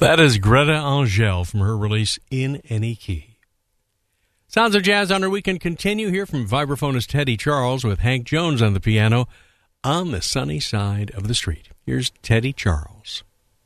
That is Greta Angel from her release In Any Key. Sounds of Jazz on our weekend continue here from vibraphonist Teddy Charles with Hank Jones on the piano on the sunny side of the street. Here's Teddy Charles.